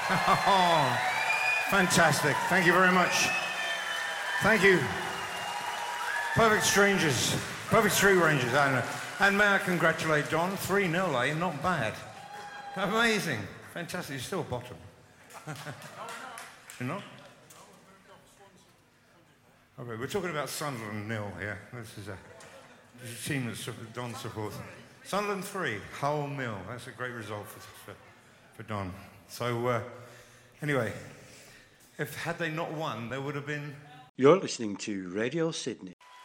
Oh, fantastic. Thank you very much. Thank you. Perfect Strangers. Perfect Street Rangers, I know. And may I congratulate Don? 3-0, eh? Not bad. Amazing. Fantastic. You're still bottom. You're not? Okay, we're talking about Sunderland 0 here. This is a team that Don supports. Sunderland 3, Hull 0. That's a great result for Don. So, anyway, had they not won, there would have been... You're listening to Radio Sydney.